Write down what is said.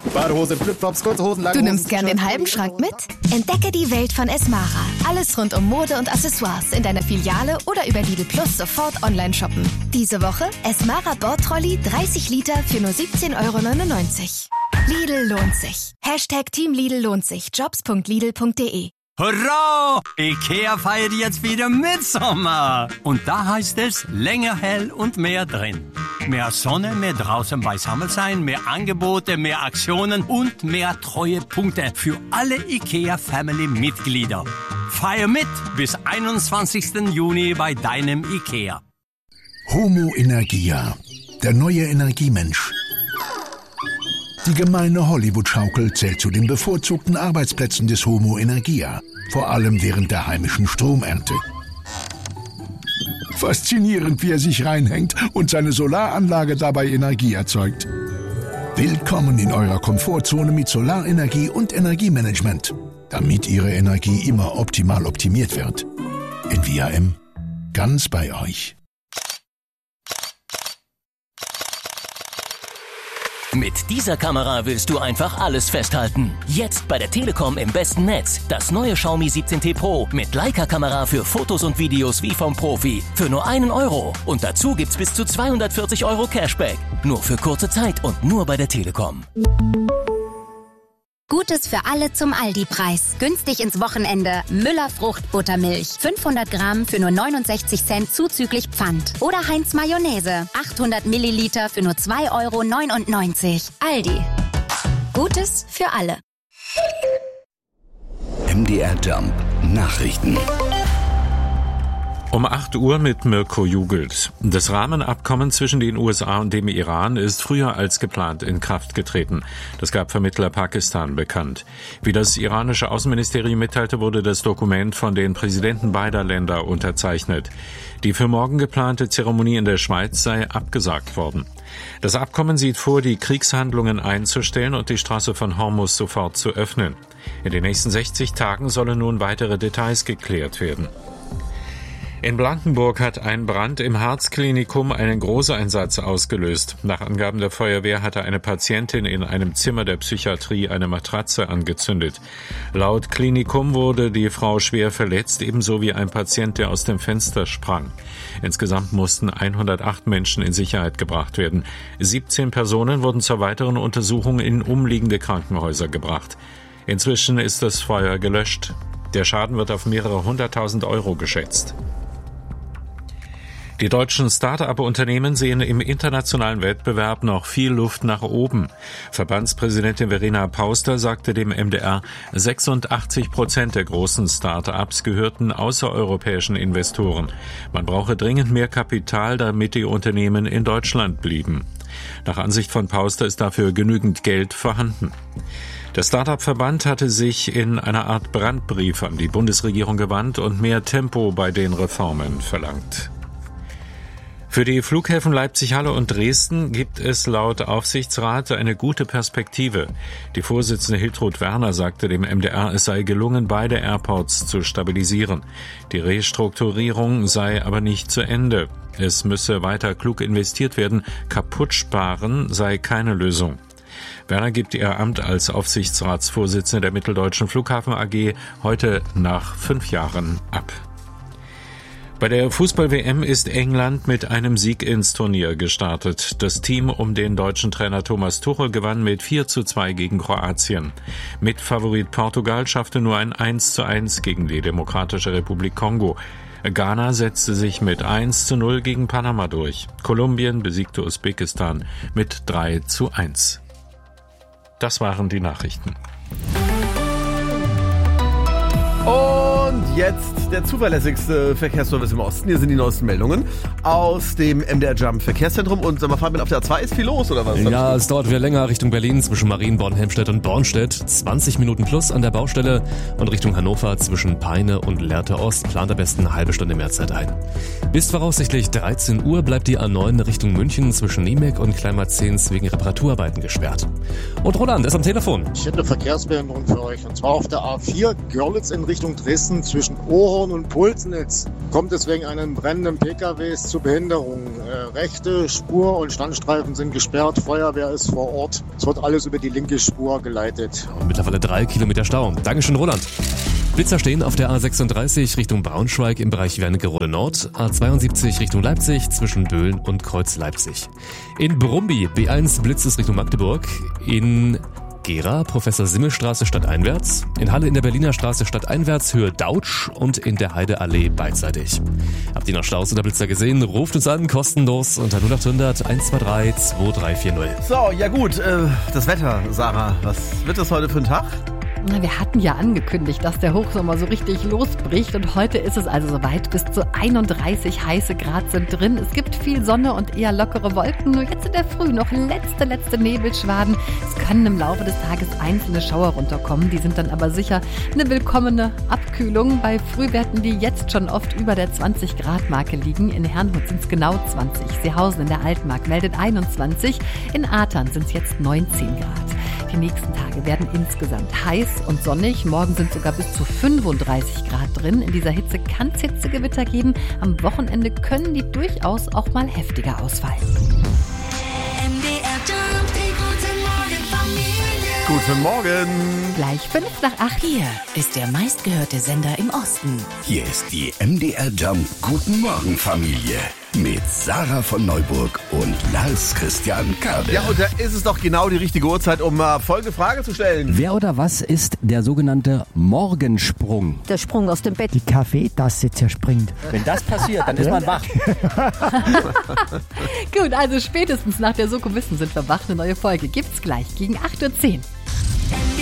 Badehose, Flipflops, kurze Hosen, lange Du Hosen. nimmst gern den halben Schrank mit? Entdecke die Welt von Esmara. Alles rund um Mode und Accessoires in deiner Filiale oder über Lidl Plus sofort online shoppen. Diese Woche Esmara Bordtrolley 30 Liter für nur 17,99 €. Lidl lohnt sich. Team Lidl lohnt sich. Jobs.lidl.de. Hurra! IKEA feiert jetzt wieder Mitsommer. Und da heißt es länger hell und mehr drin. Mehr Sonne, mehr draußen beisammen sein, mehr Angebote, mehr Aktionen und mehr Treuepunkte für alle IKEA-Family-Mitglieder. Feier mit bis 21. Juni bei deinem IKEA. Homo Energia, der neue Energiemensch. Die gemeine Hollywood-Schaukel zählt zu den bevorzugten Arbeitsplätzen des Homo Energia, vor allem während der heimischen Stromernte. Faszinierend, wie er sich reinhängt und seine Solaranlage dabei Energie erzeugt. Willkommen in eurer Komfortzone mit Solarenergie und Energiemanagement, damit Ihre Energie immer optimal optimiert wird. In VRM, ganz bei euch. Mit dieser Kamera willst du einfach alles festhalten. Jetzt bei der Telekom im besten Netz. Das neue Xiaomi 17T Pro mit Leica-Kamera für Fotos und Videos wie vom Profi. Für nur €1. Und dazu gibt's bis zu 240 € Cashback. Nur für kurze Zeit und nur bei der Telekom. Gutes für alle zum Aldi-Preis. Günstig ins Wochenende. Müller Fruchtbuttermilch. 500 Gramm für nur 69 Cent zuzüglich Pfand. Oder Heinz Mayonnaise. 800 Milliliter für nur 2,99 €. Aldi. Gutes für alle. MDR Jump Nachrichten. Um 8 Uhr mit Mirko Jugelt. Das Rahmenabkommen zwischen den USA und dem Iran ist früher als geplant in Kraft getreten. Das gab Vermittler Pakistan bekannt. Wie das iranische Außenministerium mitteilte, wurde das Dokument von den Präsidenten beider Länder unterzeichnet. Die für morgen geplante Zeremonie in der Schweiz sei abgesagt worden. Das Abkommen sieht vor, die Kriegshandlungen einzustellen und die Straße von Hormuz sofort zu öffnen. In den nächsten 60 Tagen sollen nun weitere Details geklärt werden. In Blankenburg hat ein Brand im Herzklinikum einen Großeinsatz ausgelöst. Nach Angaben der Feuerwehr hatte eine Patientin in einem Zimmer der Psychiatrie eine Matratze angezündet. Laut Klinikum wurde die Frau schwer verletzt, ebenso wie ein Patient, der aus dem Fenster sprang. Insgesamt mussten 108 Menschen in Sicherheit gebracht werden. 17 Personen wurden zur weiteren Untersuchung in umliegende Krankenhäuser gebracht. Inzwischen ist das Feuer gelöscht. Der Schaden wird auf mehrere 100.000 € geschätzt. Die deutschen Start-up-Unternehmen sehen im internationalen Wettbewerb noch viel Luft nach oben. Verbandspräsidentin Verena Pauster sagte dem MDR, 86% der großen Start-ups gehörten außereuropäischen Investoren. Man brauche dringend mehr Kapital, damit die Unternehmen in Deutschland blieben. Nach Ansicht von Pauster ist dafür genügend Geld vorhanden. Der Start-up-Verband hatte sich in einer Art Brandbrief an die Bundesregierung gewandt und mehr Tempo bei den Reformen verlangt. Für die Flughäfen Leipzig-Halle und Dresden gibt es laut Aufsichtsrat eine gute Perspektive. Die Vorsitzende Hiltrud Werner sagte dem MDR, es sei gelungen, beide Airports zu stabilisieren. Die Restrukturierung sei aber nicht zu Ende. Es müsse weiter klug investiert werden. Kaputt sparen sei keine Lösung. Werner gibt ihr Amt als Aufsichtsratsvorsitzende der Mitteldeutschen Flughafen AG heute nach 5 Jahren ab. Bei der Fußball-WM ist England mit einem Sieg ins Turnier gestartet. Das Team um den deutschen Trainer Thomas Tuchel gewann mit 4:2 gegen Kroatien. Mitfavorit Portugal schaffte nur ein 1:1 gegen die Demokratische Republik Kongo. Ghana setzte sich mit 1:0 gegen Panama durch. Kolumbien besiegte Usbekistan mit 3:1. Das waren die Nachrichten. Und jetzt der zuverlässigste Verkehrsservice im Osten. Hier sind die neuesten Meldungen aus dem MDR Jump Verkehrszentrum. Und sag mal, Fabian, auf der A2 ist viel los, oder was? Ja, es dauert wieder länger Richtung Berlin zwischen Marienborn, Helmstedt und Bornstedt. 20 Minuten plus an der Baustelle. Und Richtung Hannover zwischen Peine und Lehrte Ost plant am besten eine halbe Stunde mehr Zeit ein. Bis voraussichtlich 13 Uhr bleibt die A9 Richtung München zwischen Niemek und Kleinmarzens wegen Reparaturarbeiten gesperrt. Und Roland ist am Telefon. Ich hätte eine Verkehrsbehinderung für euch. Und zwar auf der A4 Görlitz in Richtung Dresden. A7 zwischen Ohrhorn und Pulsnitz kommt es wegen einem brennenden PKWs zu Behinderungen. Rechte Spur und Standstreifen sind gesperrt, Feuerwehr ist vor Ort. Es wird alles über die linke Spur geleitet. Und mittlerweile 3 Kilometer Stau. Dankeschön, Roland. Blitzer stehen auf der A36 Richtung Braunschweig im Bereich Wernigerode Nord, A72 Richtung Leipzig zwischen Böhlen und Kreuz Leipzig. In Brumby B1 Blitz ist Richtung Magdeburg, in Gera Professor-Simmel-Straße stadteinwärts, in Halle in der Berliner Straße stadteinwärts Höhe Dautsch und in der Heideallee beidseitig. Habt ihr noch Staus oder Blitzer gesehen? Ruft uns an, kostenlos unter 0800 123 2340. So, ja gut, das Wetter, Sarah, was wird das heute für ein Tag? Na, wir hatten ja angekündigt, dass der Hochsommer so richtig losbricht und heute ist es also soweit. Bis zu 31 heiße Grad sind drin. Es gibt viel Sonne und eher lockere Wolken. Nur jetzt in der Früh noch letzte Nebelschwaden. Es können im Laufe des Tages einzelne Schauer runterkommen. Die sind dann aber sicher eine willkommene Abkühlung. Bei Frühwerten, die jetzt schon oft über der 20-Grad-Marke liegen. In Herrnhut sind es genau 20. Seehausen in der Altmark meldet 21. In Athern sind es jetzt 19 Grad. Die nächsten Tage werden insgesamt heiß und sonnig. Morgen sind sogar bis zu 35 Grad drin. In dieser Hitze kann es Hitzegewitter geben. Am Wochenende können die durchaus auch mal heftiger ausfallen. Guten Morgen. Gleich 7:55. Hier ist der meistgehörte Sender im Osten. Hier ist die MDR Jump Guten Morgen Familie mit Sarah von Neuburg und Lars Christian Kade. Ja, und da ist es doch genau die richtige Uhrzeit, um folgende Frage zu stellen. Wer oder was ist der sogenannte Morgensprung? Der Sprung aus dem Bett. Die Kaffeetasse zerspringt. Wenn das passiert, dann ist man wach. Gut, also spätestens nach der Soko Wissen sind wir wach. Eine neue Folge gibt's gleich gegen 8:10 Uhr.